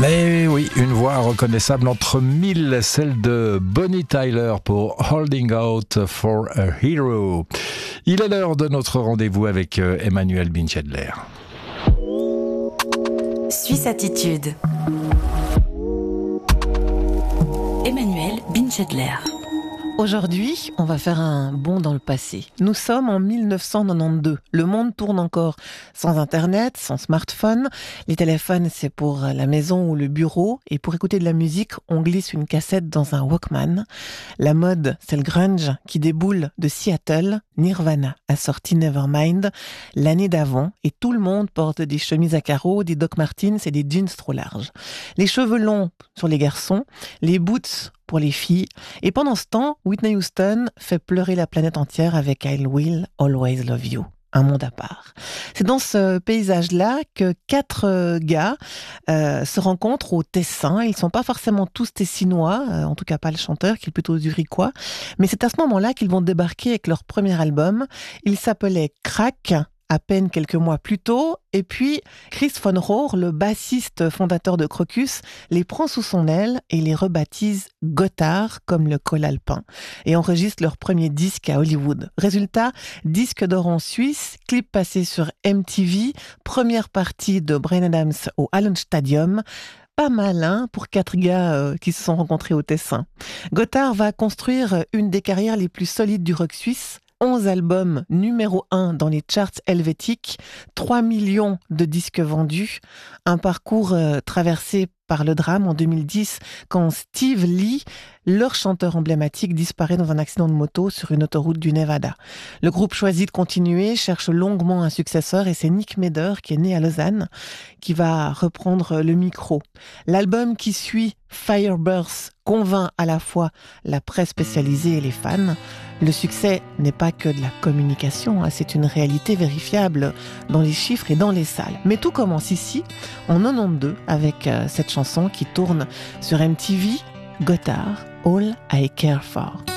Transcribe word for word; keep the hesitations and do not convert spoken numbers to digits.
Mais oui, une voix reconnaissable entre mille, celle de Bonnie Tyler pour Holding Out for a Hero. Il est l'heure de notre rendez-vous avec Emmanuel Binchedler. Suisse Attitude. Emmanuel Binchedler. Aujourd'hui, on va faire un bond dans le passé. Nous sommes en mille neuf cent quatre-vingt-douze. Le monde tourne encore sans Internet, sans smartphone. Les téléphones, c'est pour la maison ou le bureau. Et pour écouter de la musique, on glisse une cassette dans un Walkman. La mode, c'est le grunge qui déboule de Seattle. Nirvana a sorti Nevermind l'année d'avant. Et tout le monde porte des chemises à carreaux, des Doc Martens et des jeans trop larges. Les cheveux longs sur les garçons, les boots pour les filles. Et pendant ce temps, Whitney Houston fait pleurer la planète entière avec I Will Always Love You. Un monde à part. C'est dans ce paysage-là que quatre euh, gars euh, se rencontrent au Tessin. Ils ne sont pas forcément tous tessinois, euh, en tout cas pas le chanteur, qui est plutôt zurichois. Mais c'est à ce moment-là qu'ils vont débarquer avec leur premier album. Il s'appelait Crack, à peine quelques mois plus tôt. Et puis, Chris von Rohr, le bassiste fondateur de Crocus, les prend sous son aile et les rebaptise Gotthard, comme le col alpin, et enregistre leur premier disque à Hollywood. Résultat, disque d'or en Suisse, clip passé sur M T V, première partie de Bryan Adams au Allen Stadium. Pas mal, hein, pour quatre gars euh, qui se sont rencontrés au Tessin. Gotthard va construire une des carrières les plus solides du rock suisse. onze albums numéro un dans les charts helvétiques, trois millions de disques vendus, un parcours euh, traversé par le drame en deux mille dix quand Steve Lee, leur chanteur emblématique, disparaît dans un accident de moto sur une autoroute du Nevada. Le groupe choisit de continuer, cherche longuement un successeur et c'est Nick Meder, qui est né à Lausanne, qui va reprendre le micro. L'album qui suit, Fireburst, convainc à la fois la presse spécialisée et les fans. Le succès n'est pas que de la communication, hein, c'est une réalité vérifiable dans les chiffres et dans les salles. Mais tout commence ici, en quatre-vingt-douze, avec euh, cette chanson qui tourne sur M T V, Gotthard, All I Care For.